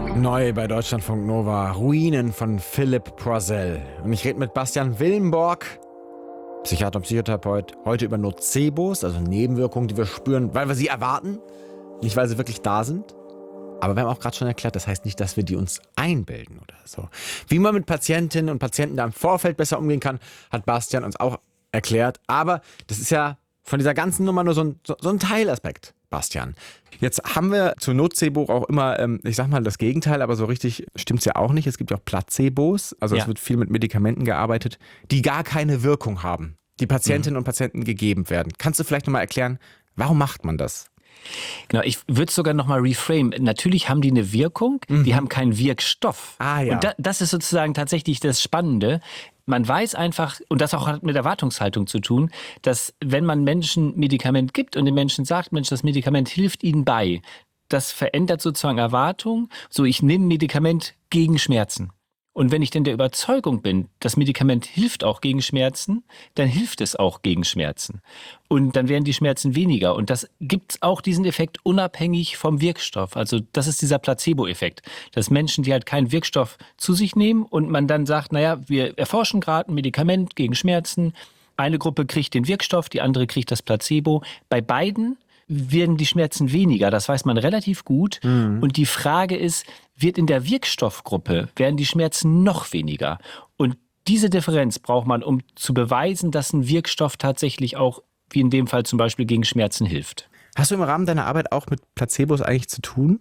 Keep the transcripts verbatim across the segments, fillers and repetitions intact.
Neu bei Deutschlandfunk Nova, Ruinen von Philipp Poisel. Und ich rede mit Bastian Willenborg, Psychiater und Psychotherapeut, heute über Nocebos, also Nebenwirkungen, die wir spüren, weil wir sie erwarten, nicht weil sie wirklich da sind. Aber wir haben auch gerade schon erklärt, das heißt nicht, dass wir die uns einbilden oder so. Wie man mit Patientinnen und Patienten da im Vorfeld besser umgehen kann, hat Bastian uns auch erklärt. Aber das ist ja von dieser ganzen Nummer nur so ein, so, so ein Teilaspekt, Bastian. Jetzt haben wir zu Nocebo auch immer, ähm, ich sag mal, das Gegenteil, aber so richtig stimmt's ja auch nicht. Es gibt ja auch Placebos, also Ja. es wird viel mit Medikamenten gearbeitet, die gar keine Wirkung haben, die Patientinnen und Patienten gegeben werden. Kannst du vielleicht nochmal erklären, warum macht man das? Genau, ich würde es sogar nochmal reframe. Natürlich haben die eine Wirkung, die haben keinen Wirkstoff. Ah, ja. Und da, das ist sozusagen tatsächlich das Spannende. Man weiß einfach, und das auch hat mit Erwartungshaltung zu tun, dass wenn man Menschen Medikament gibt und den Menschen sagt, Mensch, das Medikament hilft ihnen bei, das verändert sozusagen Erwartung. So, ich nehme Medikament gegen Schmerzen. Und wenn ich denn der Überzeugung bin, das Medikament hilft auch gegen Schmerzen, dann hilft es auch gegen Schmerzen. Und dann werden die Schmerzen weniger. Und das gibt auch diesen Effekt unabhängig vom Wirkstoff. Also das ist dieser Placebo-Effekt, dass Menschen, die halt keinen Wirkstoff zu sich nehmen und man dann sagt, naja, wir erforschen gerade ein Medikament gegen Schmerzen. Eine Gruppe kriegt den Wirkstoff, die andere kriegt das Placebo. Bei beiden werden die Schmerzen weniger, das weiß man relativ gut. Mhm. Und die Frage ist, wird in der Wirkstoffgruppe, werden die Schmerzen noch weniger? Und diese Differenz braucht man, um zu beweisen, dass ein Wirkstoff tatsächlich auch, wie in dem Fall zum Beispiel, gegen Schmerzen hilft. Hast du im Rahmen deiner Arbeit auch mit Placebos eigentlich zu tun?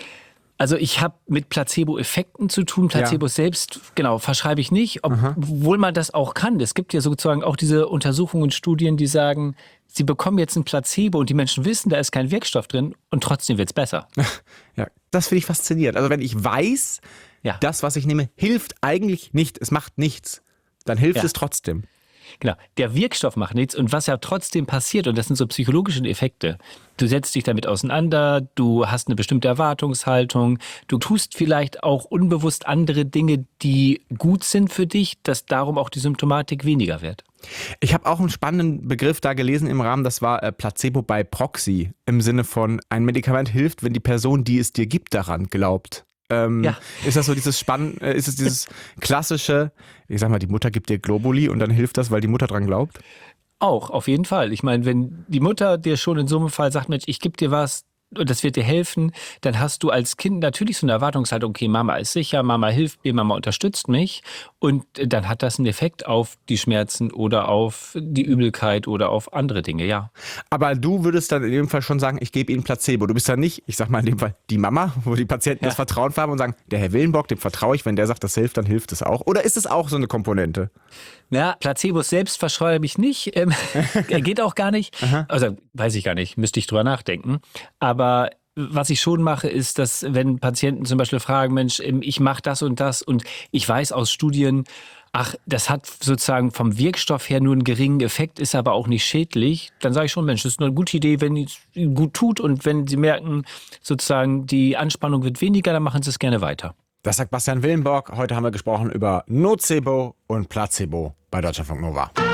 Also ich habe mit Placebo-Effekten zu tun. Placebos ja. selbst, genau, verschreibe ich nicht, obwohl man das auch kann. Es gibt ja sozusagen auch diese Untersuchungen und Studien, die sagen, sie bekommen jetzt ein Placebo und die Menschen wissen, da ist kein Wirkstoff drin und trotzdem wird es besser. Ja, das finde ich faszinierend. Also wenn ich weiß, ja. das, was ich nehme, hilft eigentlich nicht, es macht nichts, dann hilft ja. es trotzdem. Genau, der Wirkstoff macht nichts und was ja trotzdem passiert, und das sind so psychologische Effekte, du setzt dich damit auseinander, du hast eine bestimmte Erwartungshaltung, du tust vielleicht auch unbewusst andere Dinge, die gut sind für dich, dass darum auch die Symptomatik weniger wird. Ich habe auch einen spannenden Begriff da gelesen im Rahmen, das war äh, Placebo by Proxy, im Sinne von, ein Medikament hilft, wenn die Person, die es dir gibt, daran glaubt. Ähm, ja. Ist das so dieses Spann, äh, ist es dieses klassische, ich sag mal, die Mutter gibt dir Globuli und dann hilft das, weil die Mutter dran glaubt? Auch, auf jeden Fall. Ich meine, wenn die Mutter dir schon in so einem Fall sagt, Mensch, ich gebe dir was und das wird dir helfen, dann hast du als Kind natürlich so eine Erwartungshaltung, okay, Mama ist sicher, Mama hilft mir, Mama unterstützt mich und dann hat das einen Effekt auf die Schmerzen oder auf die Übelkeit oder auf andere Dinge, ja. Aber du würdest dann in dem Fall schon sagen, ich gebe ihnen Placebo. Du bist dann nicht, ich sag mal in dem Fall, die Mama, wo die Patienten ja. das Vertrauen haben und sagen, der Herr Willenborg, dem vertraue ich, wenn der sagt, das hilft, dann hilft es auch. Oder ist es auch so eine Komponente? Ja, Placebos selbst verschreibe ich nicht, ähm, geht auch gar nicht. Also weiß ich gar nicht, müsste ich drüber nachdenken. Aber was ich schon mache, ist, dass wenn Patienten zum Beispiel fragen, Mensch, ich mache das und das und ich weiß aus Studien, ach, das hat sozusagen vom Wirkstoff her nur einen geringen Effekt, ist aber auch nicht schädlich, dann sage ich schon, Mensch, das ist eine gute Idee, wenn es gut tut und wenn Sie merken, sozusagen die Anspannung wird weniger, dann machen Sie es gerne weiter. Das sagt Bastian Willenborg. Heute haben wir gesprochen über Nocebo und Placebo bei Deutschlandfunk Nova.